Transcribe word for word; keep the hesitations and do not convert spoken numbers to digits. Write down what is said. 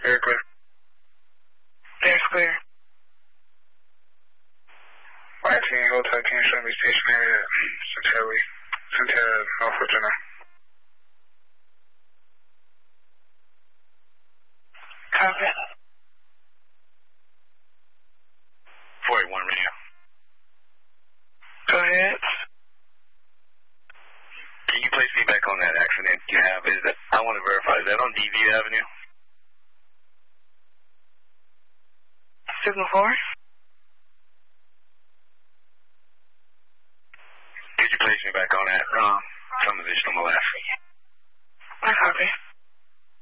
Very clear. Very clear. nineteen, hold tight, can you show me stationary at Centella, Centella, North Virginia? Copy. four eighty-one radio. Go ahead. Can you place me back on that accident you have? Is that, I want to verify, is that on D V Avenue? Signal four. Could you place me back on that? Um, some position on the left. I copy.